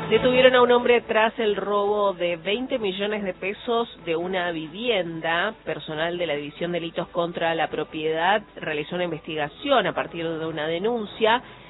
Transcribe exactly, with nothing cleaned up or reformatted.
Detuvieron a un hombre tras el robo de veinte millones de pesos de una vivienda. Personal de la División de Delitos contra la Propiedad realizó una investigación a partir de una denuncia